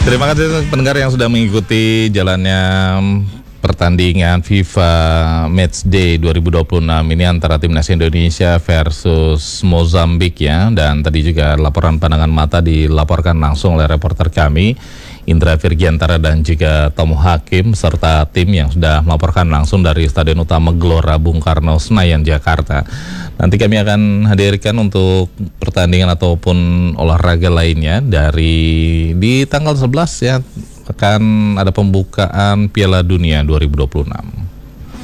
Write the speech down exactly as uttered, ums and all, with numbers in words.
Terima kasih pendengar yang sudah mengikuti jalannya pertandingan FIFA Matchday dua ribu dua puluh enam ini antara Timnas Indonesia versus Mozambik ya. Dan tadi juga laporan pandangan mata dilaporkan langsung oleh reporter kami Indra Virgiantara dan juga Tom Hakim serta tim yang sudah melaporkan langsung dari Stadion Utama Gelora Bung Karno Senayan Jakarta. Nanti kami akan hadirkan untuk pertandingan ataupun olahraga lainnya dari di tanggal sebelas ya, akan ada pembukaan Piala Dunia dua ribu dua puluh enam.